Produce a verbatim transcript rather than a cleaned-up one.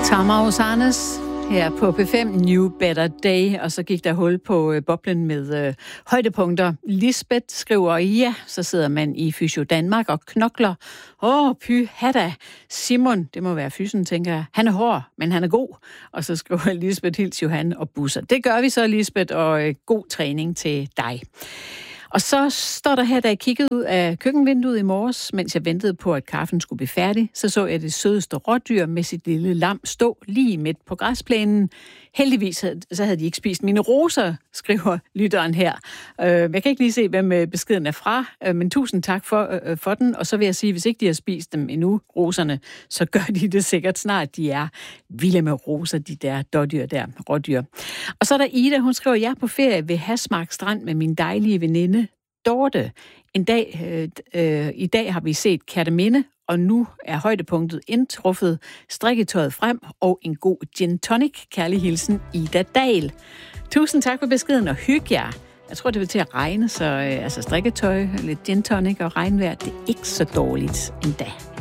Tamara Osanes her på P fem, New Better Day, og så gik der hul på øh, boblen med øh, højdepunkter. Lisbeth skriver, ja, så sidder man i Fysio Danmark og knokler. Åh, py, hada. Simon, det må være fysen, tænker jeg. Han er hård, men han er god. Og så skriver Lisbeth, hils Johan og busser. Det gør vi så, Lisbeth, og øh, god træning til dig. Og så står der her, da jeg kiggede ud af køkkenvinduet i morges, mens jeg ventede på, at kaffen skulle blive færdig, så så jeg det sødeste rådyr med sit lille lam stå lige midt på græsplænen. Heldigvis havde, så havde de ikke spist mine roser, skriver lytteren her. Øh, jeg kan ikke lige se, hvem beskeden er fra, øh, men tusind tak for, øh, for den. Og så vil jeg sige, hvis ikke de har spist dem endnu, roserne, så gør de det sikkert snart. De er vilde med roser, de der dårdyr der, rådyr. Og så er der Ida, hun skriver, jeg er på ferie ved Hasmark Strand med min dejlige veninde Dorte. En dag, øh, øh, i dag har vi set Kerteminde, og nu er højdepunktet indtruffet, strikketøjet frem og en god gin tonic. Kærlig hilsen, Ida Dahl. Tusind tak for beskeden, og hygge jer. Jeg tror, det vil til at regne, så øh, altså strikketøj, lidt gin tonic og regnvejr, det er ikke så dårligt endda.